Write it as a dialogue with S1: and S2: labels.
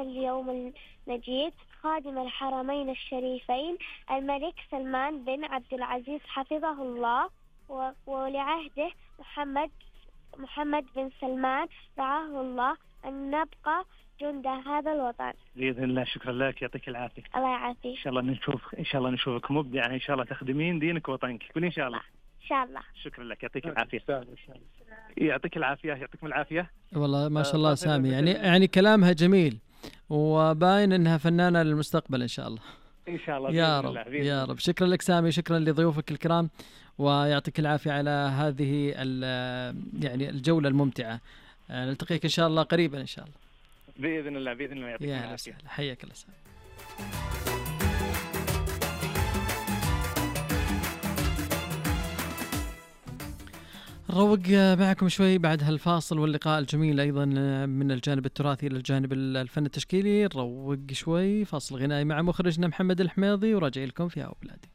S1: اليوم المجيد خادم الحرمين الشريفين الملك سلمان بن عبد العزيز حفظه الله وولي عهده محمد بن سلمان رعاه الله أن نبقى جند هذا الوطن
S2: بإذن الله. شكرا لك، يعطيك العافية.
S1: الله يعافيك.
S2: إن شاء الله نشوفك مبدعة، إن شاء الله تخدمين دينك ووطنك. قولي إن شاء الله.
S1: إن شاء الله.
S2: شكرا لك، يعطيك العافية. يعطيك العافية، يعطيكم العافية.
S3: والله ما شاء الله سامي، يعني كلامها جميل وباين انها فنانة للمستقبل ان شاء الله.
S2: ان شاء الله
S3: يا رب يا رب. شكرا لك سامي، شكرا لضيوفك الكرام، ويعطيك العافية على هذه يعني الجولة الممتعة. نلتقيك ان شاء الله قريبا ان شاء الله.
S2: بإذن الله بإذن الله. يعطيك العافية.
S3: حياك الله سامي. نروق معكم شوي بعد هالفاصل واللقاء الجميل أيضا من الجانب التراثي إلى الجانب الفن التشكيلي. نروق شوي، فاصل غنائي مع مخرجنا محمد الحميضي، وراجع لكم في أو بلادي.